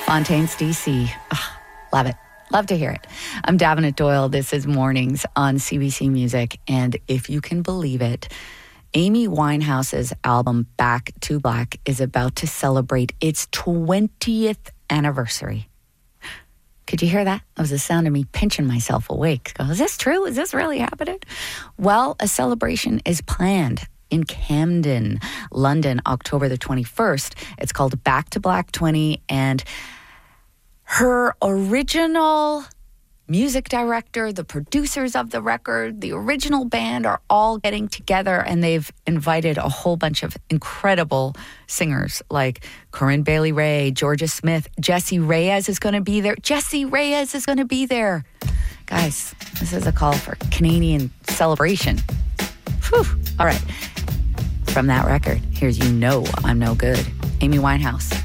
Fontaines, D.C. Love it. Love to hear it. I'm Davenant Doyle. This is Mornings on CBC Music. And if you can believe it, Amy Winehouse's album Back to Black is about to celebrate its 20th anniversary. Could you hear that? That was the sound of me pinching myself awake. Is this true? Is this really happening? Well, a celebration is planned in Camden, London, October the 21st. It's called Back to Black 20, and her original music director, the producers of the record, the original band are all getting together, and they've invited a whole bunch of incredible singers like Corinne Bailey Rae, Georgia Smith, Jessie Reyez is going to be there. Jessie Reyez is going to be there. Guys, this is a call for Canadian celebration. Whew. All right. From that record, here's You Know I'm No Good. Amy Winehouse.